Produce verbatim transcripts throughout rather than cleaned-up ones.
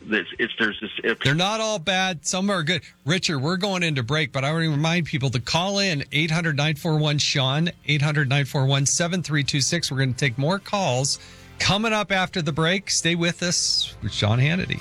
It's, it's there's this. It's, They're not all bad. Some are good. Richard, we're going into break, but I want to remind people to call in eight hundred nine four one Sean, eight hundred nine four one seven three two six. We're going to take more calls coming up after the break. Stay with us with Sean Hannity.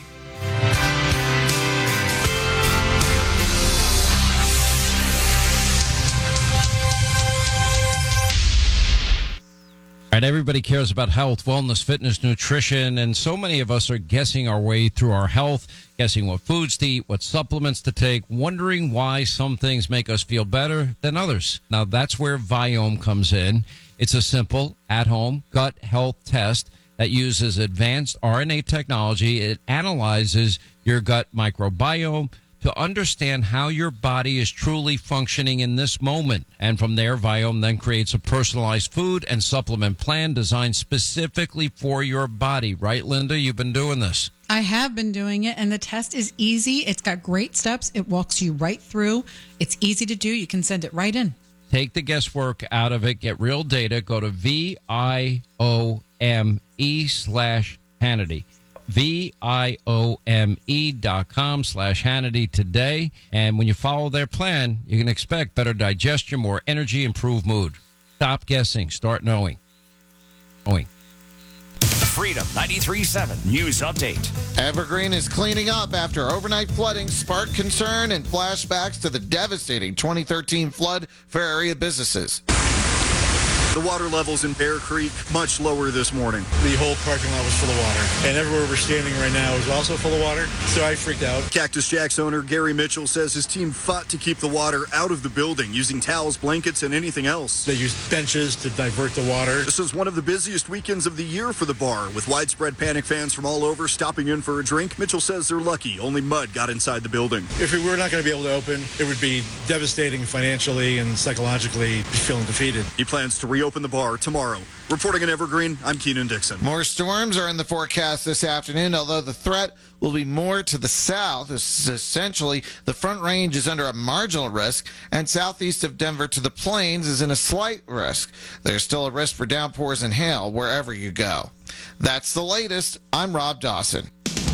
All right, everybody cares about health, wellness, fitness, nutrition, and so many of us are guessing our way through our health, guessing what foods to eat, what supplements to take, wondering why some things make us feel better than others. Now, that's where Viome comes in. It's a simple, at-home gut health test that uses advanced R N A technology. It analyzes your gut microbiome to understand how your body is truly functioning in this moment. And from there, Viome then creates a personalized food and supplement plan designed specifically for your body. Right, Linda? You've been doing this. I have been doing it, and the test is easy. It's got great steps. It walks you right through. It's easy to do. You can send it right in. Take the guesswork out of it. Get real data. Go to V I O M E slash Hannity. V-I-O-M-E dot com slash Hannity today. And when you follow their plan, you can expect better digestion, more energy, improved mood. Stop guessing. Start knowing. Knowing. Freedom ninety-three point seven News Update. Evergreen is cleaning up after overnight flooding sparked concern and flashbacks to the devastating twenty thirteen flood for area businesses. The water levels in Bear Creek much lower this morning. The whole parking lot was full of water, and everywhere we're standing right now is also full of water, so I freaked out. Cactus Jack's owner Gary Mitchell says his team fought to keep the water out of the building using towels, blankets, and anything else. They used benches to divert the water. This is one of the busiest weekends of the year for the bar, with widespread panic fans from all over stopping in for a drink. Mitchell says they're lucky only mud got inside the building. If we were not going to be able to open, it would be devastating financially and psychologically, feeling defeated. He plans to reopen the bar tomorrow. Reporting in Evergreen, I'm Keenan Dixon. More storms are in the forecast this afternoon, although the threat will be more to the south. Essentially, the Front Range is under a marginal risk, and southeast of Denver to the plains is in a slight risk. There's still a risk for downpours and hail wherever you go. That's the latest. I'm Rob Dawson.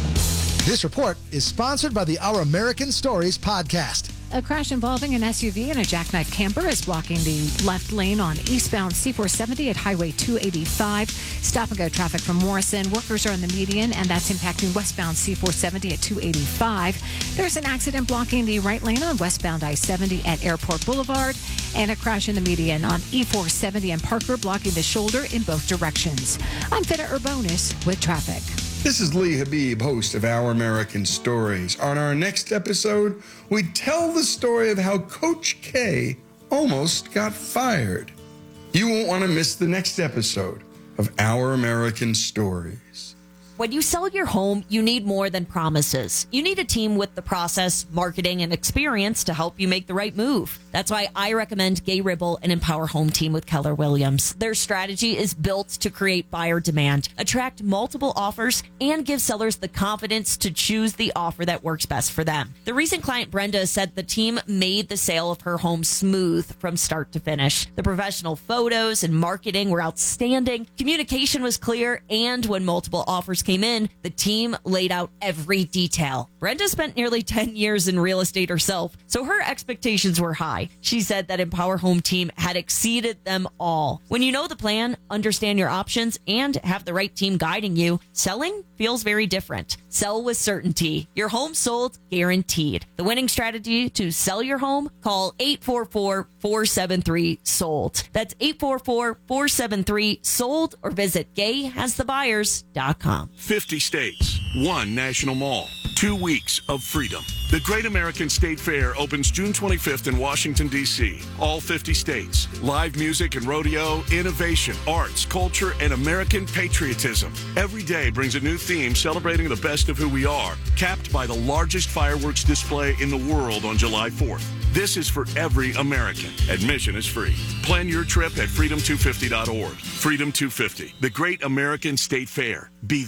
This report is sponsored by the Our American Stories podcast. A crash involving an S U V and a jackknife camper is blocking the left lane on eastbound C four seventy at Highway two eighty-five. Stop-and-go traffic from Morrison. Workers are in the median, and that's impacting westbound C four seventy at two eighty-five. There's an accident blocking the right lane on westbound I seventy at Airport Boulevard, and a crash in the median on E four seventy and Parker blocking the shoulder in both directions. I'm Feta Urbonis with traffic. This is Lee Habib, host of Our American Stories. On our next episode, we tell the story of how Coach K almost got fired. You won't want to miss the next episode of Our American Stories. When you sell your home, you need more than promises. You need a team with the process, marketing, and experience to help you make the right move. That's why I recommend Gay Ribble and Empower Home Team with Keller Williams. Their strategy is built to create buyer demand, attract multiple offers, and give sellers the confidence to choose the offer that works best for them. The recent client, Brenda, said the team made the sale of her home smooth from start to finish. The professional photos and marketing were outstanding. Communication was clear, and when multiple offers came in, the team laid out every detail. Brenda spent nearly ten years in real estate herself, so her expectations were high. She said that Empower Home Team had exceeded them all. When you know the plan, understand your options, and have the right team guiding you, selling feels very different. Sell with certainty. Your home sold, guaranteed. The winning strategy to sell your home? Call eight four four, four seven three, sold. That's eight four four, four seven three, sold, or visit gay has the buyers dot com. fifty states, one national mall, two weeks of freedom. The Great American State Fair opens June twenty-fifth in Washington, D C All fifty states. Live music and rodeo, innovation, arts, culture, and American patriotism. Every day brings a new theme celebrating the best of who we are, capped by the largest fireworks display in the world on July fourth. This is for every American. Admission is free. Plan your trip at freedom two fifty dot org. Freedom two fifty, the Great American State Fair. Be there.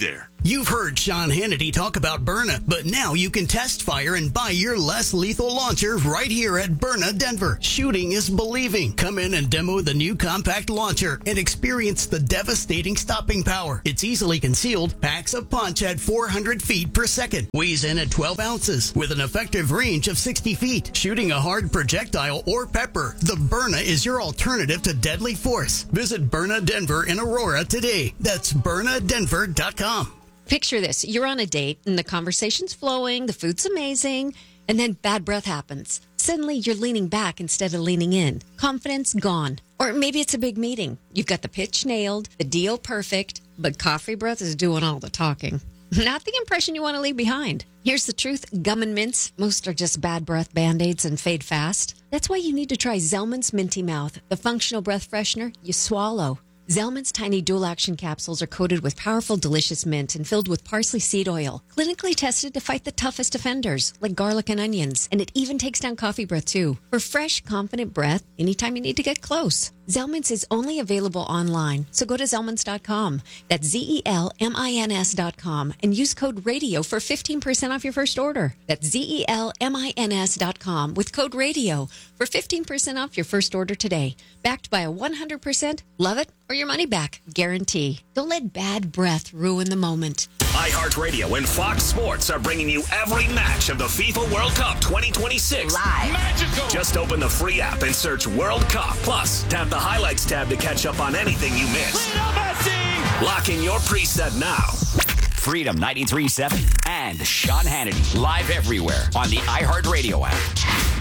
You've heard Sean Hannity talk about Byrna, but now you can test fire and buy your less lethal launcher right here at Byrna Denver. Shooting is believing. Come in and demo the new compact launcher and experience the devastating stopping power. It's easily concealed, packs a punch at four hundred feet per second, weighs in at twelve ounces, with an effective range of sixty feet. Shooting a hard projectile or pepper, the Byrna is your alternative to deadly force. Visit Byrna Denver in Aurora today. That's Byrna Denver dot com. Picture this. You're on a date and the conversation's flowing, the food's amazing, and then bad breath happens. Suddenly you're leaning back instead of leaning in. Confidence gone. Or maybe it's a big meeting. You've got the pitch nailed, the deal perfect, but coffee breath is doing all the talking. Not the impression you want to leave behind. Here's the truth. Gum and mints, most are just bad breath Band-Aids and fade fast. That's why you need to try Zellman's Minty Mouth, the functional breath freshener you swallow. Zellman's tiny dual-action capsules are coated with powerful, delicious mint and filled with parsley seed oil, clinically tested to fight the toughest offenders, like garlic and onions. And it even takes down coffee breath, too. For fresh, confident breath, anytime you need to get close. Zellman's is only available online, so go to Zellmans dot com. That's Z E L M I N S dot com and use code RADIO for fifteen percent off your first order. That's Z E L M I N S dot com with code RADIO for fifteen percent off your first order today. Backed by a one hundred percent love it or your money back guarantee. Don't let bad breath ruin the moment. iHeartRadio and Fox Sports are bringing you every match of the FIFA World Cup twenty twenty-six. Live. Magical. Just open the free app and search World Cup. Plus, tap the Highlights tab to catch up on anything you missed. Lock in your preset now. Freedom ninety-three point seven and Sean Hannity. Live everywhere on the iHeartRadio app.